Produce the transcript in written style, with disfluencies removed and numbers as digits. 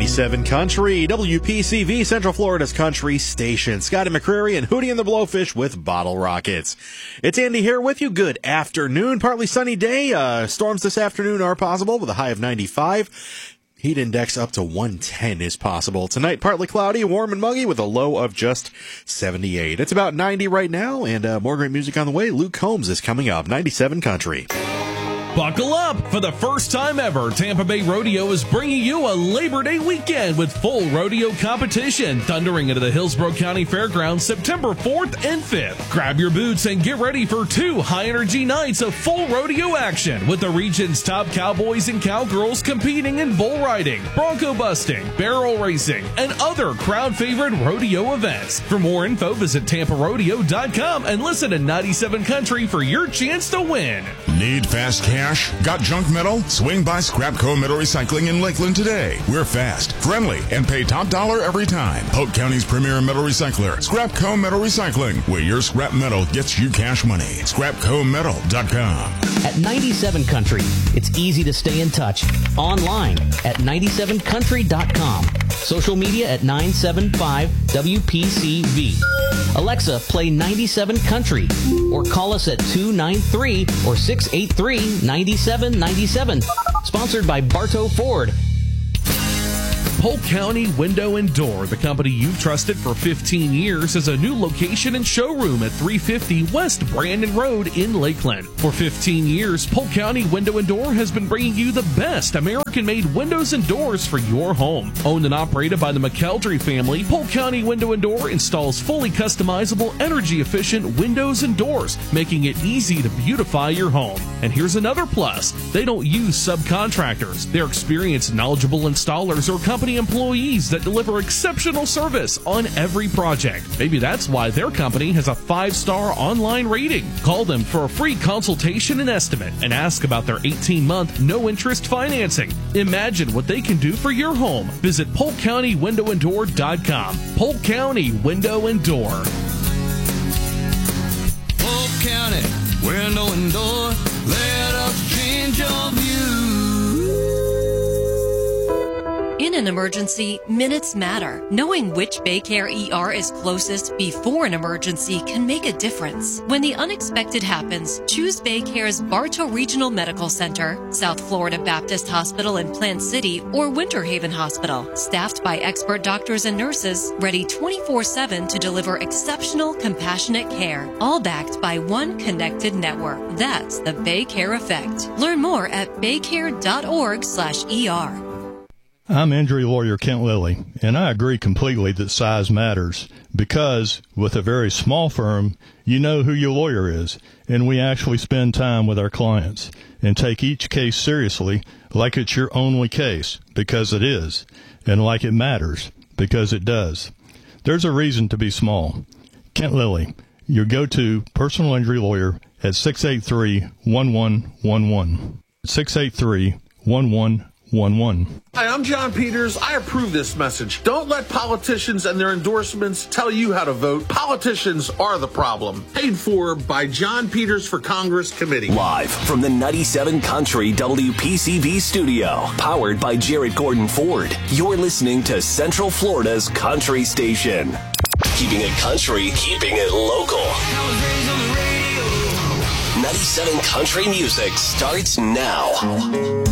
97 Country, WPCV, Central Florida's country station. Scotty McCreary and Hootie and the Blowfish with Bottle Rockets. It's Andy here with you. Good afternoon. Partly sunny day. Storms this afternoon are possible with a high of 95. Heat index up to 110 is possible. Tonight, partly cloudy, warm and muggy with a low of just 78. It's about 90 right now, and more great music on the way. Luke Combs is coming up. 97 Country. Buckle up! For the first time ever, Tampa Bay Rodeo is bringing you a Labor Day weekend with full rodeo competition thundering into the Hillsborough County Fairgrounds September 4th and 5th. Grab your boots and get ready for 2 high-energy nights of full rodeo action with the region's top cowboys and cowgirls competing in bull riding, bronco busting, barrel racing, and other crowd-favorite rodeo events. For more info, visit TampaRodeo.com and listen to 97 Country for your chance to win. Need fast cash? Got junk metal? Swing by Scrapco Metal Recycling in Lakeland today. We're fast, friendly, and pay top dollar every time. Polk County's premier metal recycler, Scrapco Metal Recycling, where your scrap metal gets you cash money. ScrapcoMetal.com. At 97 Country, it's easy to stay in touch. Online at 97country.com. Social media at 975 WPCV. Alexa, play 97 Country, or call us at 293 or 683-9797. Sponsored by Bartow Ford. Polk County Window and Door, the company you've trusted for 15 years, has a new location and showroom at 350 West Brandon Road in Lakeland. For 15 years, Polk County Window and Door has been bringing you the best American-made windows and doors for your home. Owned and operated by the McKeldry family, Polk County Window and Door installs fully customizable, energy-efficient windows and doors, making it easy to beautify your home. And here's another plus. They don't use subcontractors. They're experienced, knowledgeable installers or company employees that deliver exceptional service on every project. Maybe that's why their company has a 5-star online rating. Call them for a free consultation and estimate and ask about their 18-month no-interest financing. Imagine what they can do for your home. Visit PolkCountyWindowAndDoor.com. Polk County Window and Door. Polk County Window and Door, let us change your view. In an emergency, minutes matter. Knowing which Baycare ER is closest before an emergency can make a difference. When the unexpected happens, choose Baycare's Bartow Regional Medical Center, South Florida Baptist Hospital in Plant City, or Winter Haven Hospital. Staffed by expert doctors and nurses, ready 24/7 to deliver exceptional, compassionate care. All backed by one connected network. That's the Baycare effect. Learn more at baycare.org/ER. I'm injury lawyer Kent Lilly, and I agree completely that size matters because with a very small firm, you know who your lawyer is, and we actually spend time with our clients and take each case seriously like it's your only case, because it is, and like it matters, because it does. There's a reason to be small. Kent Lilly, your go-to personal injury lawyer at 683-1111. 683-1111. Hi, I'm John Peters. I approve this message. Don't let politicians and their endorsements tell you how to vote. Politicians are the problem. Paid for by John Peters for Congress Committee. Live from the 97 Country WPCV studio. Powered by Jarrett Gordon Ford. You're listening to Central Florida's country station. Keeping it country, keeping it local. 97 Country music starts now.